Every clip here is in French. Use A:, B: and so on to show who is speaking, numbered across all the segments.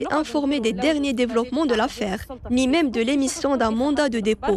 A: et informer des derniers développements de l'affaire, ni même de l'émission d'un mandat de dépôt.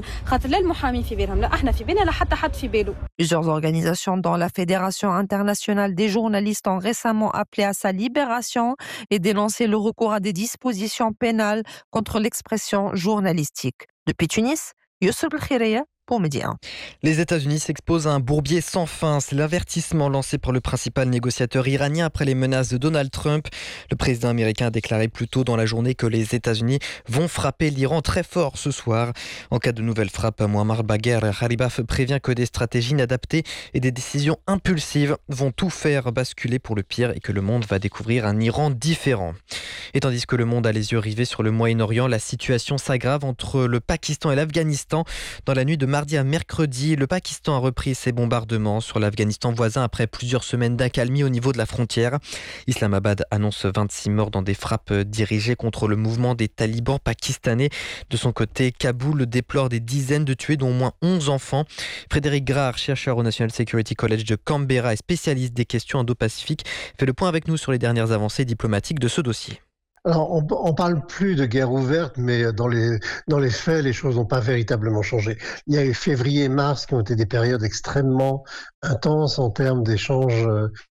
B: Plusieurs organisations dont la Fédération internationale des journalistes ont récemment appelé à sa libération et dénoncé le recours à des dispositions pénales contre l'expression journalistique. Depuis Tunis, Youssef El-Khiraya pour Média 1.
C: Les États-Unis s'exposent à un bourbier sans fin. C'est l'avertissement lancé par le principal négociateur iranien après les menaces de Donald Trump. Le président américain a déclaré plus tôt dans la journée que les États-Unis vont frapper l'Iran très fort ce soir. En cas de nouvelle frappe, Moammar Bagher Gharibaf prévient que des stratégies inadaptées et des décisions impulsives vont tout faire basculer pour le pire et que le monde va découvrir un Iran différent. Et tandis que le monde a les yeux rivés sur le Moyen-Orient, la situation s'aggrave entre le Pakistan et l'Afghanistan. Dans la nuit de mardi à mercredi, le Pakistan a repris ses bombardements sur l'Afghanistan voisin après plusieurs semaines d'accalmie au niveau de la frontière. Islamabad annonce 26 morts dans des frappes dirigées contre le mouvement des talibans pakistanais. De son côté, Kaboul déplore des dizaines de tués, dont au moins 11 enfants. Frédéric Grard, chercheur au National Security College de Canberra et spécialiste des questions indo-pacifiques, fait le point avec nous sur les dernières avancées diplomatiques de ce dossier.
D: Alors, on parle plus de guerre ouverte, mais dans les faits, les choses n'ont pas véritablement changé. Il y a eu février et mars qui ont été des périodes extrêmement intenses en termes d'échanges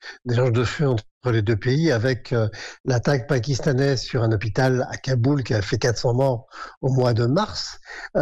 D: de feu entre les deux pays, avec l'attaque pakistanaise sur un hôpital à Kaboul qui a fait 400 morts au mois de mars,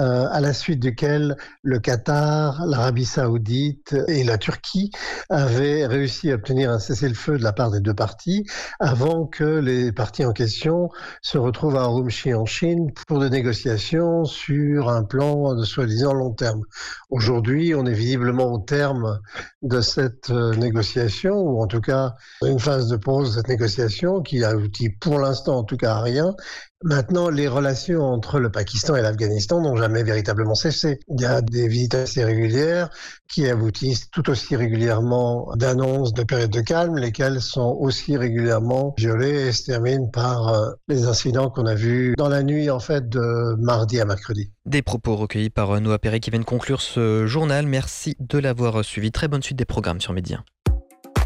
D: à la suite duquel le Qatar, l'Arabie Saoudite et la Turquie avaient réussi à obtenir un cessez-le-feu de la part des deux parties avant que les parties en question se retrouvent à Urumqi en Chine pour des négociations sur un plan de soi-disant long terme. Aujourd'hui, on est visiblement au terme de cette négociation, ou en tout cas une phase de pause de cette négociation qui aboutit pour l'instant en tout cas à rien. Maintenant, les relations entre le Pakistan et l'Afghanistan n'ont jamais véritablement cessé. Il y a des visites assez régulières qui aboutissent tout aussi régulièrement d'annonces de périodes de calme, lesquelles sont aussi régulièrement violées et se terminent par les incidents qu'on a vus dans la nuit en fait de mardi à mercredi.
C: Des propos recueillis par Noah Perret qui viennent conclure ce journal. Merci de l'avoir suivi. Très bonne suite des programmes sur Média.